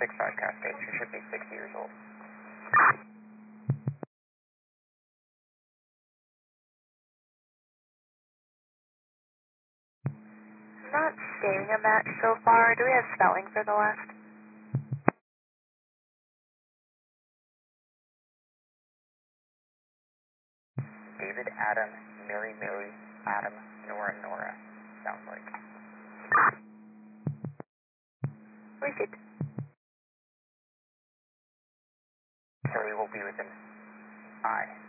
65 Cascade. She should be 60 years old. I'm not seeing a match so far. Do we have spelling for the last? David, Adam, Mary, Mary, Adam, Nora, Nora. Sounds like. Received. Charlie will be within I.